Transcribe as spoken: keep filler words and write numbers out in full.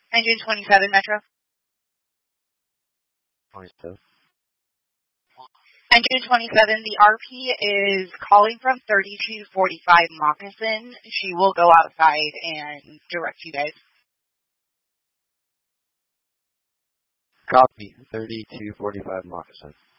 Engine twenty-seven, Metro. twenty-seven. Engine twenty-seven, the R P is calling from thirty-two forty-five Moccasin. She will go outside and direct you guys. Copy. thirty-two forty-five Moccasin.